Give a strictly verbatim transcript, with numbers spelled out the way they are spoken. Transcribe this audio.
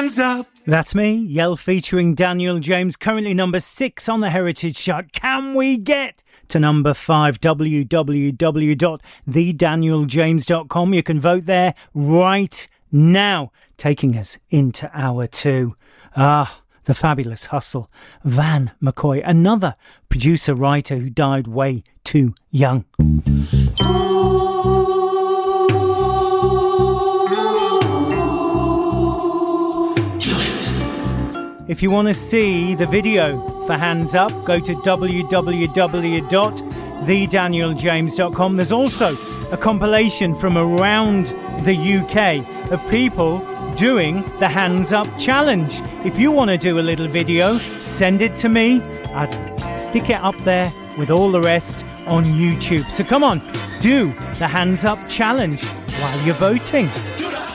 hands up. That's me, Yell featuring Daniel James, currently number six on the Heritage Chart. Can we get to number five? w w w dot the daniel james dot com. You can vote there right now. Taking us into hour two. Ah, the fabulous Hustle. Van McCoy, another producer-writer who died way too young. If you want to see the video for Hands Up, go to w w w dot the daniel james dot com. There's also a compilation from around the U K of people doing the Hands Up Challenge. If you want to do a little video, send it to me. I'd stick it up there with all the rest on YouTube. So come on, do the Hands Up Challenge while you're voting.